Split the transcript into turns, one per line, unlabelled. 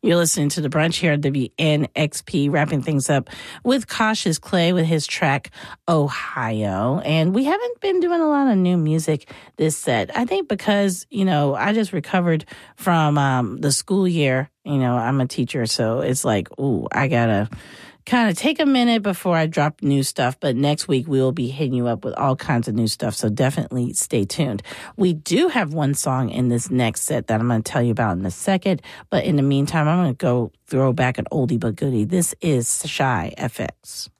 You're listening to The Brunch here at WNXP, wrapping things up with Cautious Clay with his track, Ohio. And we haven't been doing a lot of new music this set. I think because, I just recovered from the school year. I'm a teacher, so it's like, I got to kind of take a minute before I drop new stuff. But next week, we will be hitting you up with all kinds of new stuff. So definitely stay tuned. We do have one song in this next set that I'm going to tell you about in a second. But in the meantime, I'm going to go throw back an oldie but goodie. This is Shy FX.